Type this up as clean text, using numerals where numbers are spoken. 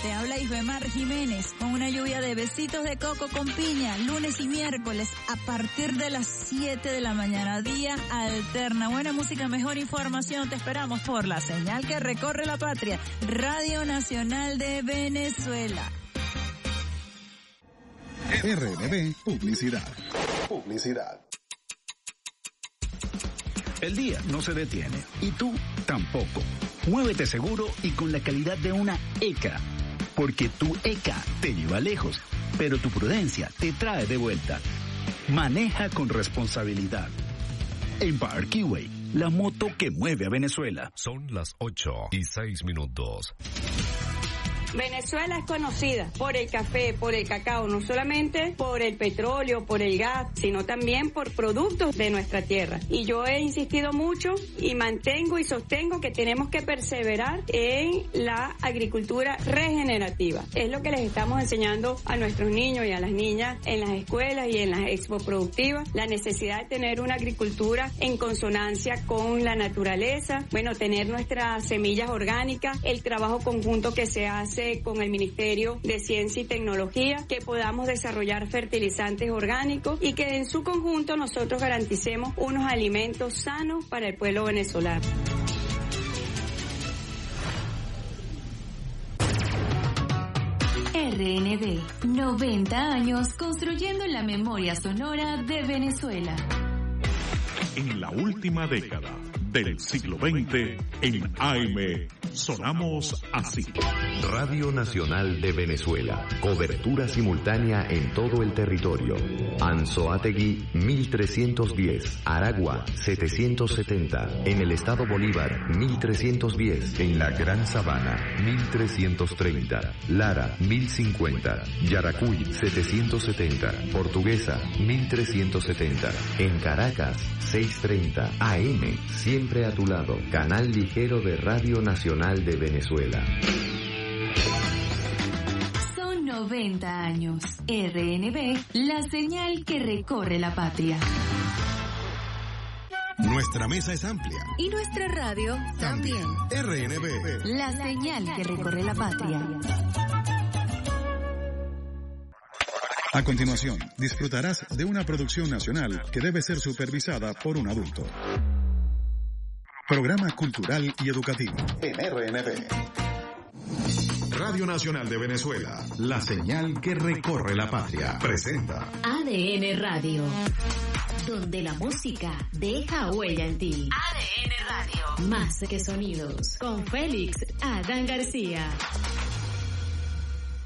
Te habla Isbemar Jiménez con una lluvia de besitos de coco con piña, lunes y miércoles a partir de las 7 de la mañana, día alterna. Buena música, mejor información, te esperamos por la señal que recorre la patria, Radio Nacional de Venezuela. RNB Publicidad. El día no se detiene y tú tampoco. Muévete seguro y con la calidad de una ECA. Porque tu ECA te lleva lejos, pero tu prudencia te trae de vuelta. Maneja con responsabilidad. Empire Keyway, la moto que mueve a Venezuela. Son las 8:06. Venezuela es conocida por el café, por el cacao, no solamente por el petróleo, por el gas, sino también por productos de nuestra tierra. Y yo he insistido mucho y mantengo y sostengo que tenemos que perseverar en la agricultura regenerativa. Es lo que les estamos enseñando a nuestros niños y a las niñas en las escuelas y en las expo productivas, la necesidad de tener una agricultura en consonancia con la naturaleza, bueno, tener nuestras semillas orgánicas, el trabajo conjunto que se hace con el Ministerio de Ciencia y Tecnología, que podamos desarrollar fertilizantes orgánicos y que en su conjunto nosotros garanticemos unos alimentos sanos para el pueblo venezolano. RNB, 90 años construyendo la memoria sonora de Venezuela. En la última década del siglo XX, en AM, sonamos así. Radio Nacional de Venezuela. Cobertura simultánea en todo el territorio. Anzoátegui, 1310. Aragua, 770. En el Estado Bolívar, 1310. En la Gran Sabana, 1330. Lara, 1050. Yaracuy, 770. Portuguesa, 1370. En Caracas, 630. AM, siempre a tu lado. Canal ligero de Radio Nacional de Venezuela. Son 90 años. RNB, la señal que recorre la patria. Nuestra mesa es amplia. Y nuestra radio también. RNB, la señal que recorre la patria. A continuación, disfrutarás de una producción nacional que debe ser supervisada por un adulto. Programa cultural y educativo en RNB. Radio Nacional de Venezuela, la señal que recorre la patria, presenta ADN Radio, donde la música deja huella en ti. ADN Radio, más que sonidos, con Félix Adán García.